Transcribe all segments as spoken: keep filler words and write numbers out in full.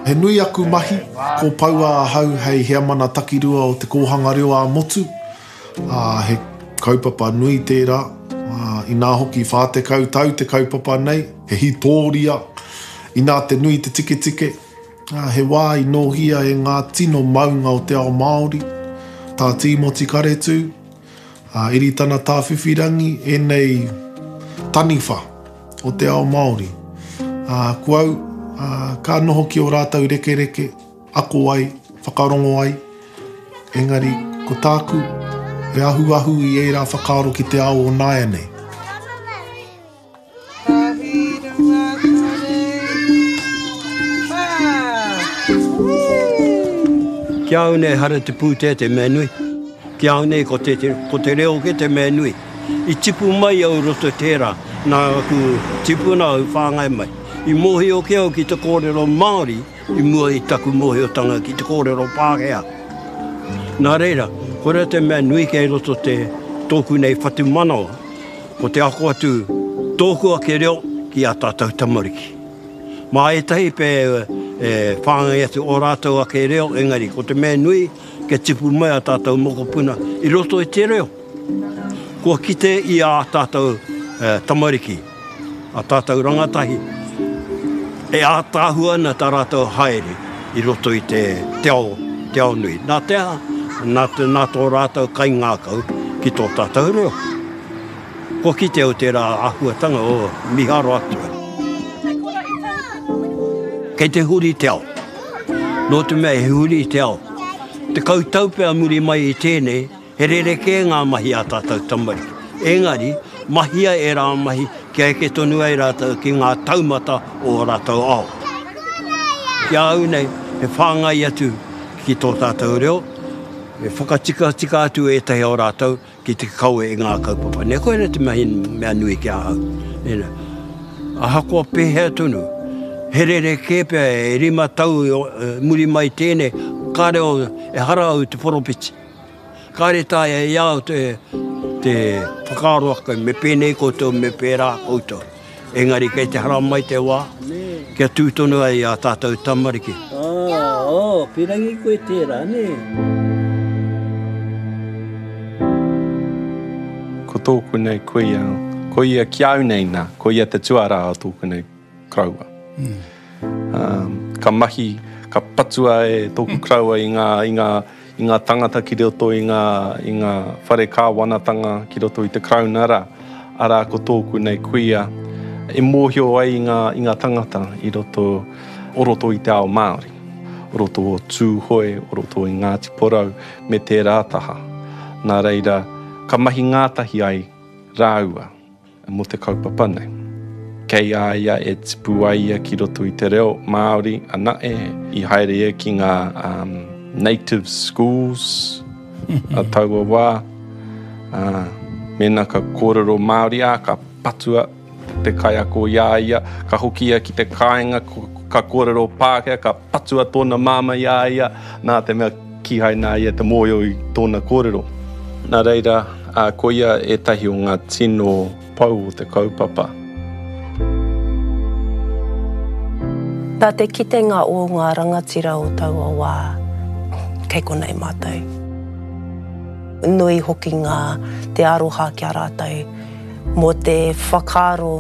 He nui aku mahi, ko paua hau hei hea mana takirua o te kōhanga reo a motu. Uh, he kaupapa nui tērā. Uh, I nā hoki whātekau tau te kaupapa nei. He hi tōria. I nā te nui te tike tike. Uh, he wā i nōhia e ngā tino maunga o te ao Māori. Tā Timoti Karetu. Uh, iri tana tā whiwhirangi e nei taniwha o te ao Māori. Uh, kuau, uh, ka noho ki o rātau reke reke, ako ai, whakarongo ai. Engari, ko tāku, e ahu ahu i e rā whakaaro ki te ao o Nāia nei. Kia au nei hara te pūtea te mea nui. Kia au nei ko te, te, ko te reo ke te mea nui. I tipu mai au roto tērā, nā ku tipuna au whāngai mai. I mohi o ke au ki te kōrero Māori, i mua i taku mohi o tanga ki te kōrero Pākehā. Nā reira, kore te mea nui kei roto te tōku nei whatu manawa, ko te ako atu tōkua ke reo ki a tātou tamariki. Mā e tahi pē e whāngai atu o rātou a ke reo, engari, ko te mea nui ke tipu mai a tātou mokopuna i roto i te reo. Kua kite i a tātou e, tamariki, a tātou rangatahi, e a tāhua na tā rātou haere i roto i te te ao, te ao nui. Nā te aha, nā, te, nā tō rātou kai ngākau ki tō tātou reo. Ko ki te o te rā ahuatanga o miharo atua. Kei te huri te ao. Nō te mea he huri te ao. Te kautaupea muri mai i tēnei, he rereke ngā mahi a tātou tamariki. Engari, mahia e rā mahi kia eke tonu ai rātou ki ngā taumata o rātou ao. Kia au nei, he whāngai atu ki tō tātou reo, e whakatika tika atu e tahi o rātou ki te kaue e ngā kaupapa. Ne koe te mahi mea nui kia hau. Aha kua pēhea tonu, he rereke pia e rima tau uh, muri mai tēnei, ka reo e hara au te poropiti. Ka re tā e iau te, te whakaaroaka, me pēnei koutou, me pērā koutou. Engari kei te hara mai te wā, kia tūtonu ai a tātou tamariki. Ah, oh, pirangi koe tērā, ne? Ko tōku nei koia, koia ki au nei nā, koia te tuara a tōku nei kraua. Mm. Um, ka mahi, ka patua e tōku kraua i ngā, i ngā, i ngā tangata ki roto i ngā, i ngā whare kāwanatanga ki roto i te kraunara, ara ko tōku nei kuia, e mōhio ai i ngā, i ngā tangata i roto, o roto i te ao Māori, o roto o Tūhoe, o roto i Ngāti Porou, me te rātaha. Nā reira, ka mahi ngātahi ai rāua, mo te kaupapa nei. Kei aia e tipu aia ki roto i te reo Māori, ana e, i haere e ki ngā um, native schools, a taua wā, uh, mena ka kōrero Māori a, ka patua te kai ako iaia, ka hokia ki te kāinga, ka kōrero Pākehā, ka patua tōna māma iaia, nā te mea kihai nā ia te mōio i tōna kōrero. Nā reira, uh, ko ia e tahi o ngā tino pau o te kaupapa. Tā te kitenga o ngā rangatira o taua wā, kei konei mātou. Nui hoki ngā te aroha kia rātou, mō te whakaaro,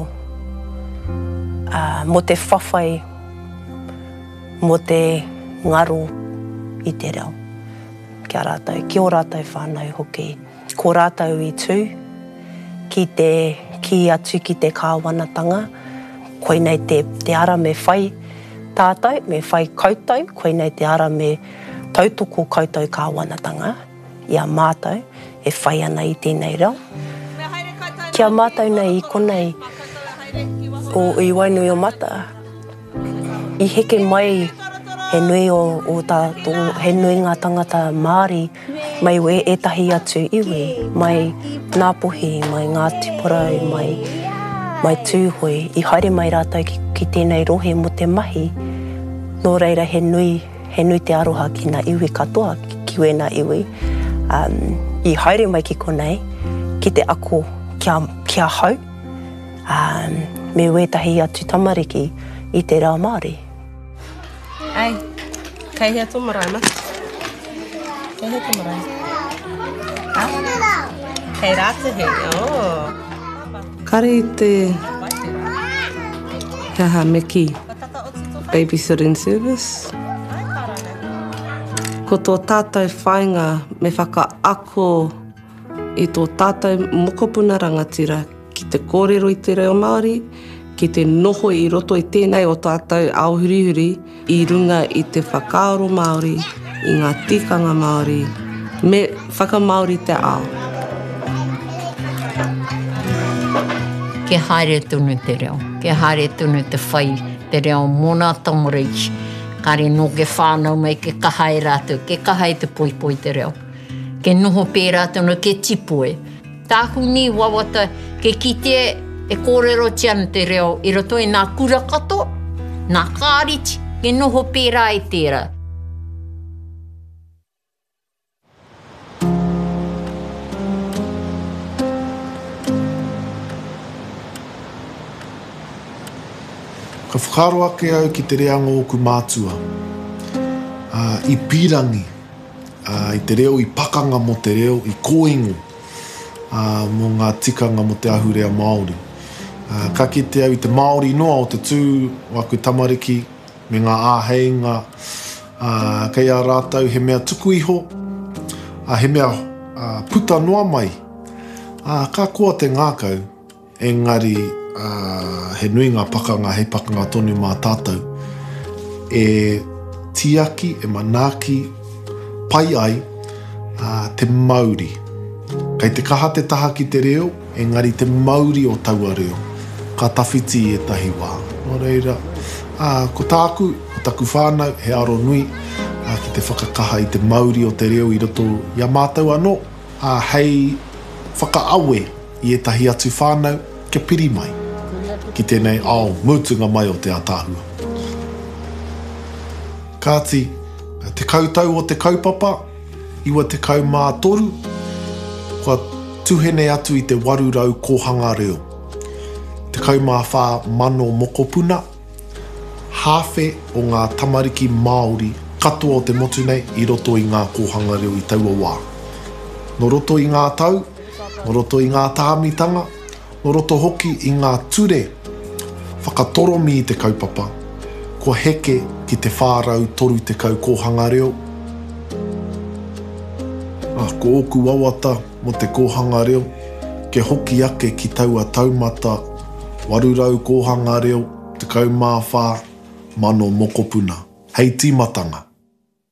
uh, mō te whawhai, mō te ngaro i te reo. Kia rātou, ki o rātou whānau hoki. Ko rātou i tū, ki te ki atu ki te kāwanatanga, koe nei te, te ara me whai tātou, me whai koutou, koe nei te ara me tautoko koutou kāwanatanga, ia mātou, e whai ana i tēnei reo. Kia mātou nei i konei o i wainui o mata, i heke mai he nui o, o tātou, he nui ngā tangata Māori, mai we etahi atu iwi, mai Ngāpuhi, mai Ngāti Porou, mai, mai Tūhoe, i haere mai rātou ki, ki tēnei rohe mo te mahi, nō reira he nui, he nui te aroha ki ngā iwi katoa, ki, ki we ngā iwi. Um, I haere mai ki konei, ki te ako kia, kia hau, um, me wetahi atu tamariki i te rā Māori. Ai, kai hea tō marae ma. Kai hea tō marae. Ha? Kai rāta he, oh. Kare i te hea meki babysitting service. Ko tō tātou whainga me whaka ako i tō tātou mokopuna rangatira ki te kōrero i te reo Māori, ki te noho i roto i tēnei o tātou aohurihuri i runga i te whakaaro Māori, i ngā tikanga Māori, me whakamaori te ao. Ke haere tunu te reo, ke haere tunu te whai, te reo Mona Tongariki. Kare no ke whānau mai ke kahai rātou, ke kahai te poipoi te reo. Ke noho pērā tonu ke tipoe. Tāku ni wawata ke kite e kōrero tiana te reo i roto i nā kura kato, nā kāriti, ke noho pērā i tērā. Ka whakaro ake au ki te reanga o ku mātua. Uh, I pirangi, uh, i te reo i pakanga mo te reo, i kōingo uh, mo ngā tikanga mo te ahurea Māori. Uh, ka kite au i te Māori noa o te tū waku tamariki me ngā āheinga, uh, kei a rātau he mea tuku iho, uh, he mea uh, puta noa mai. Uh, ka kua te ngākau, engari Uh, he nui ngā pakanga, he pakanga tonu mā tātou, e tiaki, e manaki, pai ai uh, te Māori. Kei te kaha te taha ki te reo, engari te Māori o taua reo. Ka tawhiti e tahi wā. Nō reira, uh, ko tāku, ko taku whānau, he aro nui, uh, ki te whakakaha i te Māori o te reo i roto i a mātou anō, uh, hei whakaawe i e tahi atu whānau, ke piri mai. Ki tēnei ao mūtunga mai o te atahua. Kāti, te kautau o te kaupapa, iwa te kaumā toru, kua tuhene atu i te warurau kohanga reo. Te kaumā whā mano mokopuna, hāwhe o ngā tamariki Māori, katoa o te motu nei i roto i ngā kohanga reo i taua wā. No roto i ngā tau, no roto i ngā tāmitanga, no roto hoki i ngā ture, whakatoromi i te kaupapa, kua heke ki te whārau toru te kau kohanga reo. Ah, ko oku wawata mo te kohanga reo, ke hoki ake ki taua taumata, warurau kohanga reo, te kaumā whā, mano mokopuna. Hei tīmatanga.